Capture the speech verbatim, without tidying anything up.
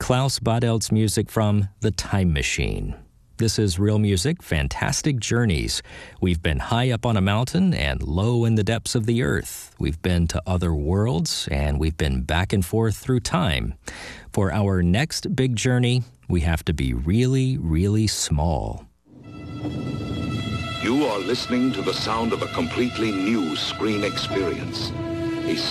Klaus Badelt's music from The Time Machine. This is Real Music, Fantastic Journeys. We've been high up on a mountain and low in the depths of the earth. We've been to other worlds, and we've been back and forth through time. For our next big journey, we have to be really, really small. You are listening to the sound of a completely new screen experience.